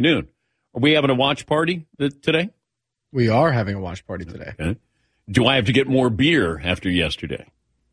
afternoon. Are we having a watch party today? We are having a watch party today. Okay. Do I have to get more beer after yesterday?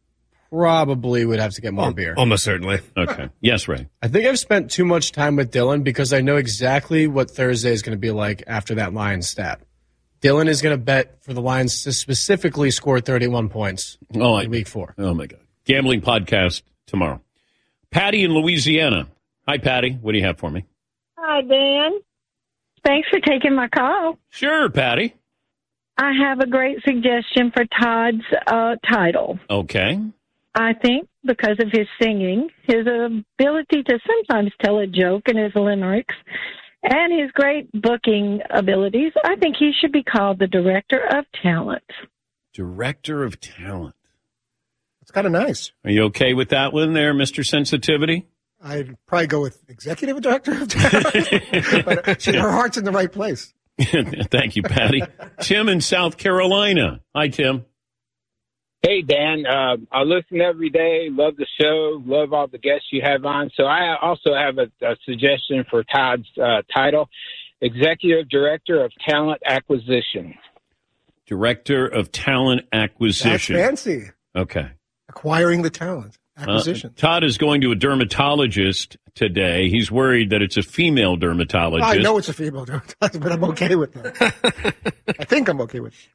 Probably would have to get more beer. Almost certainly. Okay. Yes, Ray. I think I've spent too much time with Dylan because I know exactly what Thursday is going to be like after that Lions stat. Dylan is going to bet for the Lions to specifically score 31 points in week 4. Oh, my God. Gambling podcast tomorrow. Patty in Louisiana. Hi, Patty. What do you have for me? Hi, Dan. Thanks for taking my call. Sure, Patty. I have a great suggestion for Todd's title. Okay. I think because of his singing, his ability to sometimes tell a joke in his limericks, and his great booking abilities, I think he should be called the Director of Talent. Director of Talent. It's kind of nice. Are you okay with that one there, Mr. Sensitivity? I'd probably go with Executive Director of Talent. But her heart's in the right place. Thank you, Patty. Tim in South Carolina. Hi, Tim. Hey, Dan. I listen every day. Love the show. Love all the guests you have on. So I also have a suggestion for Todd's title, Executive Director of Talent Acquisition. Director of Talent Acquisition. That's fancy. Okay. Acquiring the talent. Acquisition. Todd is going to a dermatologist today. He's worried that it's a female dermatologist. I know it's a female dermatologist, but I'm okay with that. I think I'm okay with it.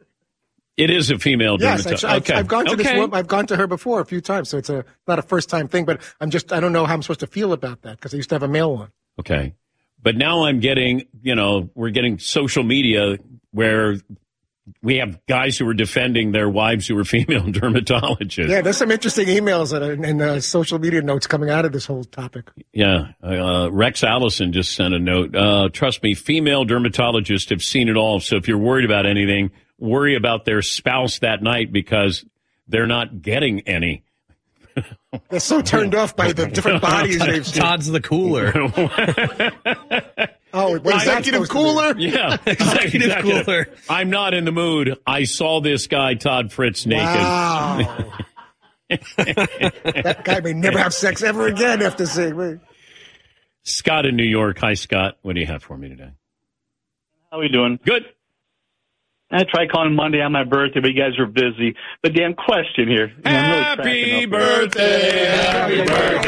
It is a female dermatologist. Yes, I've gone to this woman. I've gone to her before a few times, so it's not a first time thing. But I don't know how I'm supposed to feel about that because I used to have a male one. Okay, but now I'm getting, we're getting social media where we have guys who are defending their wives who are female dermatologists. Yeah, there's some interesting emails and social media notes coming out of this whole topic. Yeah, Rex Allison just sent a note. Trust me, female dermatologists have seen it all. So if you're worried about anything, worry about their spouse that night because they're not getting any. They're so turned off by the different bodies they've seen. Todd's the cooler. Executive cooler? Yeah, executive cooler. I'm not in the mood. I saw this guy, Todd Fritz, naked. Wow. That guy may never have sex ever again after seeing me. Scott in New York. Hi, Scott. What do you have for me today? How are we doing? Good. I tried calling Monday on my birthday, but you guys were busy. But damn question here. Happy birthday! Happy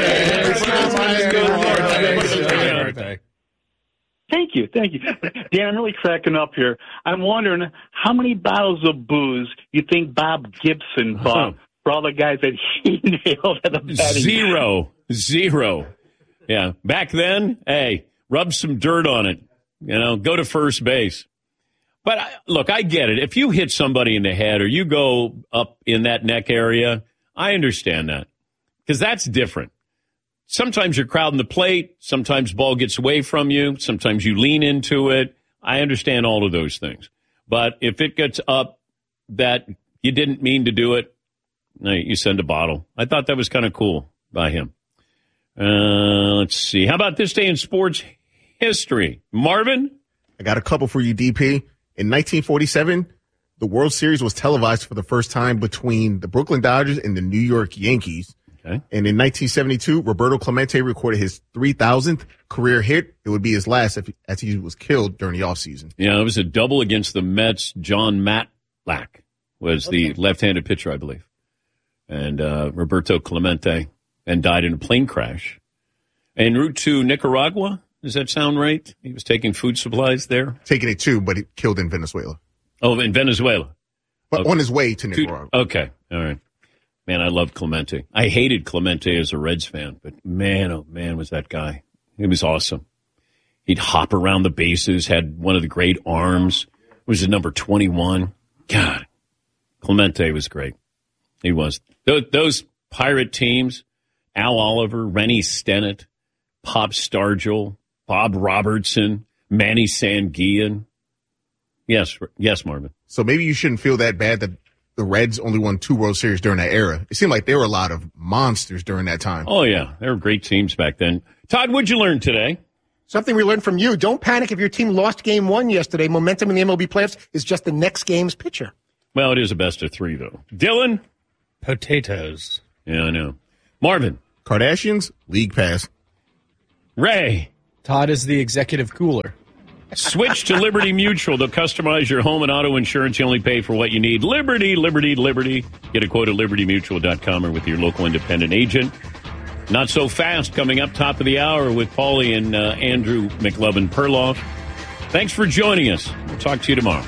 birthday! Thank you. Dan, I'm really cracking up here. I'm wondering how many bottles of booze you think Bob Gibson bought for all the guys that he nailed at the betting? Zero. Yeah. Back then, hey, rub some dirt on it. Go to first base. But look, I get it. If you hit somebody in the head or you go up in that neck area, I understand that because that's different. Sometimes you're crowding the plate. Sometimes ball gets away from you. Sometimes you lean into it. I understand all of those things. But if it gets up that you didn't mean to do it, you send a bottle. I thought that was kind of cool by him. Let's see. How about this day in sports history? Marvin? I got a couple for you, DP. In 1947, the World Series was televised for the first time between the Brooklyn Dodgers and the New York Yankees. Okay. And in 1972, Roberto Clemente recorded his 3,000th career hit. It would be his last as he was killed during the offseason. Yeah, it was a double against the Mets. John Matlack was the left-handed pitcher, I believe. And Roberto Clemente and died in a plane crash. En route to Nicaragua. Does that sound right? He was taking food supplies there? Taking it too, but he killed in Venezuela. Oh, in Venezuela. But on his way to Nicaragua. Okay. All right. Man, I loved Clemente. I hated Clemente as a Reds fan, but man, oh man, was that guy. He was awesome. He'd hop around the bases, had one of the great arms. Was it number 21? God, Clemente was great. He was. Those Pirate teams, Al Oliver, Rennie Stennett, Pop Stargell, Bob Robertson, Manny Sanguillen. Yes, Marvin. So maybe you shouldn't feel that bad that the Reds only won 2 World Series during that era. It seemed like there were a lot of monsters during that time. Oh, yeah. There were great teams back then. Todd, what'd you learn today? Something we learned from you. Don't panic if your team lost game 1 yesterday. Momentum in the MLB playoffs is just the next game's pitcher. Well, it is a best of 3, though. Dylan? Potatoes. Yeah, I know. Marvin? Kardashians, League Pass. Ray? Todd is the executive cooler. Switch to Liberty Mutual. They'll customize your home and auto insurance. You only pay for what you need. Liberty, Liberty, Liberty. Get a quote at libertymutual.com or with your local independent agent. Not so fast coming up top of the hour with Paulie and Andrew McLovin-Perloff. Thanks for joining us. We'll talk to you tomorrow.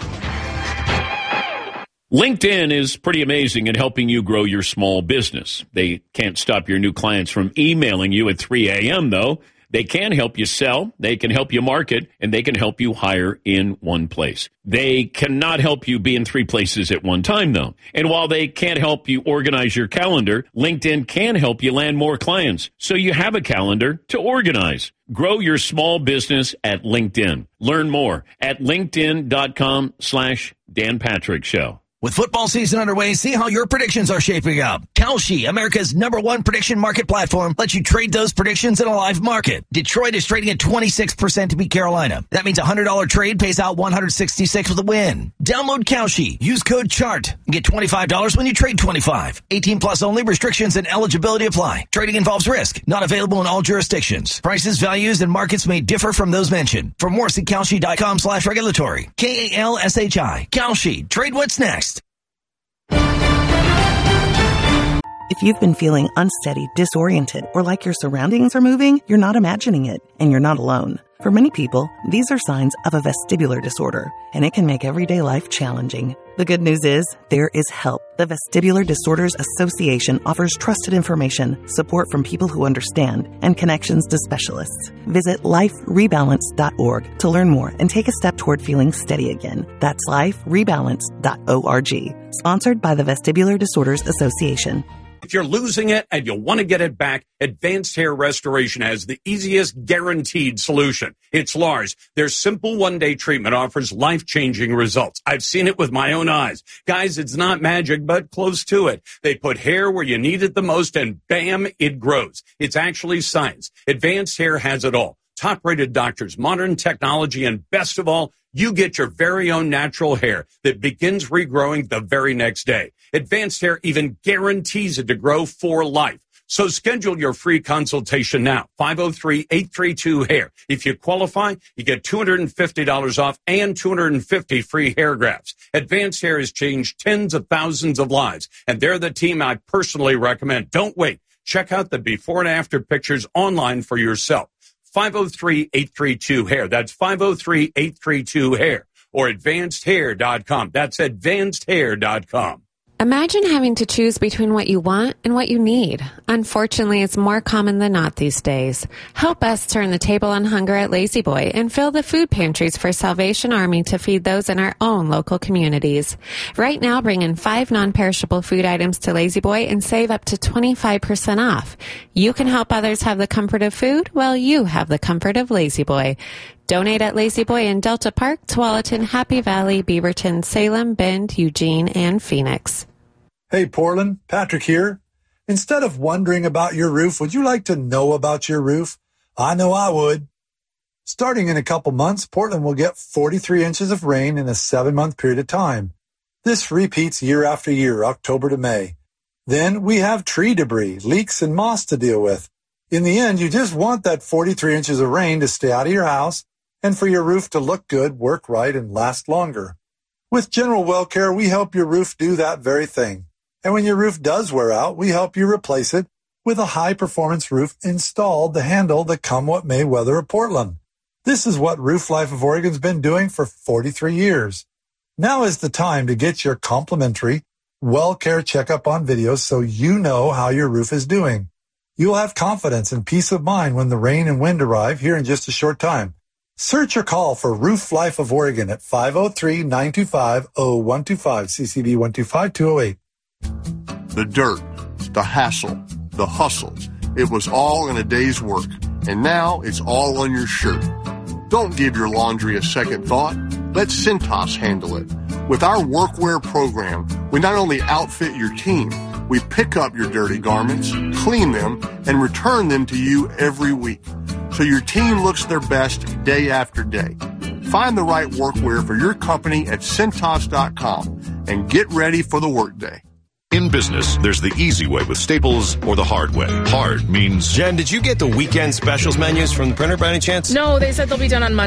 LinkedIn is pretty amazing at helping you grow your small business. They can't stop your new clients from emailing you at 3 a.m., though. They can help you sell, they can help you market, and they can help you hire in one place. They cannot help you be in 3 places at one time, though. And while they can't help you organize your calendar, LinkedIn can help you land more clients so you have a calendar to organize. Grow your small business at LinkedIn. Learn more at linkedin.com/Dan Patrick Show. With football season underway, see how your predictions are shaping up. Kalshi, America's #1 prediction market platform, lets you trade those predictions in a live market. Detroit is trading at 26% to beat Carolina. That means a $100 trade pays out $166 with a win. Download Kalshi. Use code CHART and get $25 when you trade 25. 18 plus only. Restrictions and eligibility apply. Trading involves risk. Not available in all jurisdictions. Prices, values, and markets may differ from those mentioned. For more, see Kalshi.com/regulatory. KALSHI. Kalshi. Trade what's next. If you've been feeling unsteady, disoriented, or like your surroundings are moving, you're not imagining it, and you're not alone. For many people, these are signs of a vestibular disorder, and it can make everyday life challenging. The good news is, there is help. The Vestibular Disorders Association offers trusted information, support from people who understand, and connections to specialists. Visit liferebalance.org to learn more and take a step toward feeling steady again. That's liferebalance.org. Sponsored by the Vestibular Disorders Association. If you're losing it and you want to get it back, Advanced Hair Restoration has the easiest guaranteed solution. It's Lars. Their simple one-day treatment offers life-changing results. I've seen it with my own eyes. Guys, it's not magic, but close to it. They put hair where you need it the most and bam, it grows. It's actually science. Advanced Hair has it all. Top-rated doctors, modern technology, and best of all, you get your very own natural hair that begins regrowing the very next day. Advanced Hair even guarantees it to grow for life. So schedule your free consultation now, 503-832-HAIR. If you qualify, you get $250 off and 250 free hair grafts. Advanced Hair has changed tens of thousands of lives, and they're the team I personally recommend. Don't wait. Check out the before and after pictures online for yourself. 503-832-HAIR. That's 503-832-HAIR. Or advancedhair.com. That's advancedhair.com. Imagine having to choose between what you want and what you need. Unfortunately, it's more common than not these days. Help us turn the table on hunger at Lazy Boy and fill the food pantries for Salvation Army to feed those in our own local communities. Right now, bring in 5 non-perishable food items to Lazy Boy and save up to 25% off. You can help others have the comfort of food while you have the comfort of Lazy Boy. Donate at Lazy Boy in Delta Park, Tualatin, Happy Valley, Beaverton, Salem, Bend, Eugene, and Phoenix. Hey, Portland, Patrick here. Instead of wondering about your roof, would you like to know about your roof? I know I would. Starting in a couple months, Portland will get 43 inches of rain in a 7-month period of time. This repeats year after year, October to May. Then we have tree debris, leaks, and moss to deal with. In the end, you just want that 43 inches of rain to stay out of your house and for your roof to look good, work right, and last longer. With General Well Care, we help your roof do that very thing. And when your roof does wear out, we help you replace it with a high-performance roof installed to handle the come-what-may weather of Portland. This is what Roof Life of Oregon's been doing for 43 years. Now is the time to get your complimentary Well Care checkup on video so you know how your roof is doing. You'll have confidence and peace of mind when the rain and wind arrive here in just a short time. Search or call for Roof Life of Oregon at 503-925-0125, CCB 125208. The dirt, the hassle, the hustles. It was all in a day's work, and now it's all on your shirt. Don't give your laundry a second thought. Let Cintas handle it. With our workwear program, we not only outfit your team, we pick up your dirty garments, clean them, and return them to you every week, so your team looks their best day after day. Find the right workwear for your company at Cintas.com and get ready for the workday. In business, there's the easy way with Staples or the hard way. Hard means... Jen, did you get the weekend specials menus from the printer by any chance? No, they said they'll be done on Monday.